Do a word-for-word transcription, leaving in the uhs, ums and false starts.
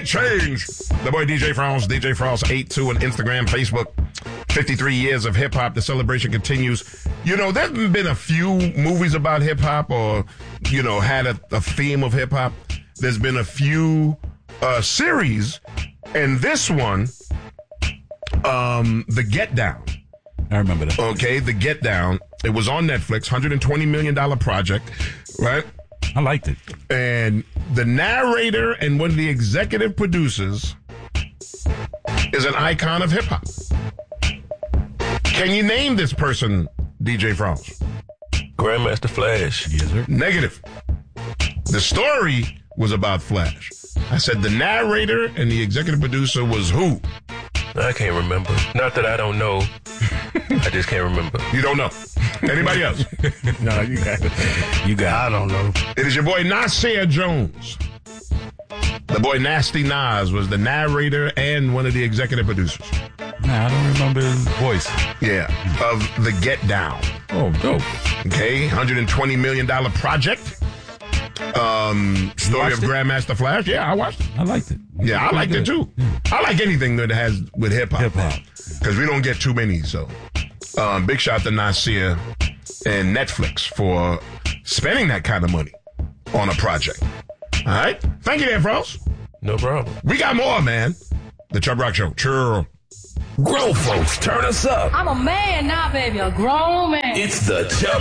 Make change. The boy D J Frost, D J Frost eight two on Instagram, Facebook. fifty-three years of hip-hop. The celebration continues. You know, there's been a few movies about hip-hop or, you know, had a, a theme of hip-hop. There's been a few uh, series, and this one, um, The Get Down. I remember that. Okay, The Get Down. It was on Netflix, one hundred twenty million dollars project, right? I liked it. And the narrator and one of the executive producers is an icon of hip-hop. Can you name this person, D J Frost? Grandmaster Flash. Yes, sir. Negative. The story was about Flash. I said the narrator and the executive producer was who? I can't remember. Not that I don't know. I just can't remember. You don't know. Anybody else? No, you got it. You got it. I don't know. It is your boy Nasir Jones. The boy Nasty Nas was the narrator and one of the executive producers. Nah, I don't remember his voice. Yeah, of The Get Down. Oh, dope. Okay, one hundred twenty million dollars project. Um, story of it? Grandmaster Flash. Yeah, I watched it. I liked it. Yeah, I liked it too. I like anything that has with hip hop. Hip hop. Because we don't get too many. So, um, big shout to Nasir and Netflix for spending that kind of money on a project. All right. Thank you there, Frost. No problem. We got more, man. The Chubb Rock Show. Sure. Grown folks, turn us up. I'm a man now, baby, a grown man. It's the Chubb